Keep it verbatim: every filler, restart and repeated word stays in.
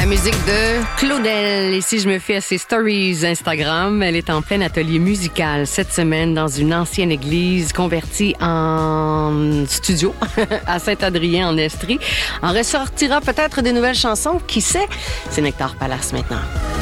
musique de Claudel. Et si je me fie à ses stories Instagram, elle est en plein atelier musical cette semaine dans une ancienne église convertie en studio à Saint-Adrien en Estrie. En ressortira peut-être des nouvelles chansons. Qui sait? C'est Nectar Palace maintenant.